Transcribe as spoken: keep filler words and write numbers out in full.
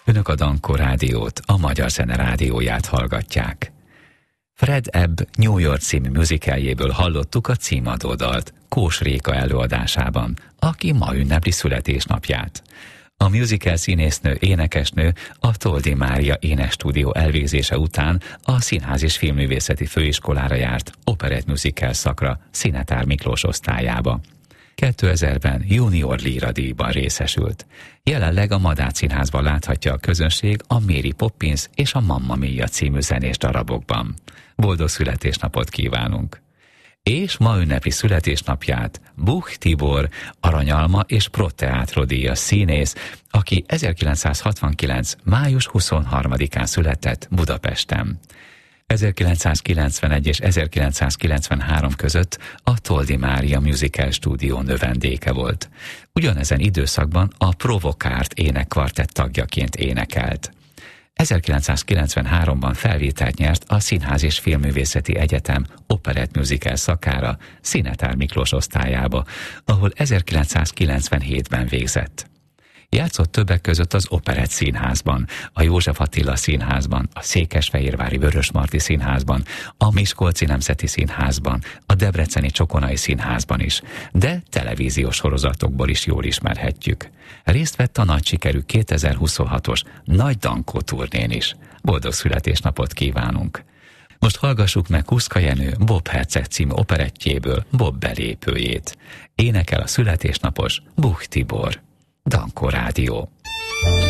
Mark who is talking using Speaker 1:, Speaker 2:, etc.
Speaker 1: Önök a Dankó Rádiót, a Magyar Zene Rádióját hallgatják. Fred Ebb New York című musicaljéből hallottuk a címadó dalt Kós Réka előadásában, aki ma ünnepli születésnapját. A musical színésznő, énekesnő a Toldi Mária énekstúdió elvégzése után a Színház és Filmművészeti Főiskolára járt operett musical szakra Szinetár Miklós osztályába. kétezerben junior líradíjban részesült. Jelenleg a Madách Színházban láthatja a közönség a Mary Poppins és a Mamma Mia című zenés darabokban. Boldog születésnapot kívánunk! És ma ünnepli születésnapját Buch Tibor, Aranyalma és Protteátro díjas színész, aki ezerkilencszázhatvankilenc. május huszonharmadikán született Budapesten. ezerkilencszázkilencvenegy és ezerkilencszázkilencvenhárom között a Toldi Mária Musical Stúdió növendéke volt. Ugyanezen időszakban a Provokárt énekkvartett tagjaként énekelt. ezerkilencszázkilencvenháromban felvételt nyert a Színház és Filmművészeti Egyetem operett musical szakára Szinetár Miklós osztályába, ahol ezerkilencszázkilencvenhétben végzett. Játszott többek között az Operett Színházban, a József Attila Színházban, a Székesfehérvári Vörösmarty Színházban, a Miskolci Nemzeti Színházban, a Debreceni Csokonai Színházban is, de televíziós sorozatokból is jól ismerhetjük. Részt vett a nagy sikerű kétezer-huszonhatos Nagy Dankó turnén is. Boldog születésnapot kívánunk! Most hallgassuk meg Kuszka Jenő Bob Herceg című operettjéből Bob belépőjét. Énekel a születésnapos Buch Tibor. Dankó Rádió.